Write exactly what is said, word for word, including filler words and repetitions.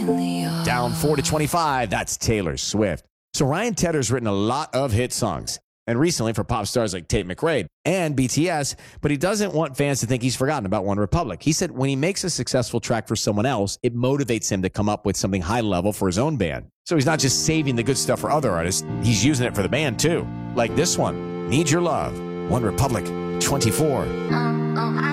really are. Down four to twenty-five, that's Taylor Swift. So Ryan Tedder's written a lot of hit songs, and recently for pop stars like Tate McRae and B T S, but he doesn't want fans to think he's forgotten about One Republic. He said when he makes a successful track for someone else, it motivates him to come up with something high level for his own band. So he's not just saving the good stuff for other artists, he's using it for the band too. Like this one, Need Your Love, One Republic, twenty-four. Um, oh, I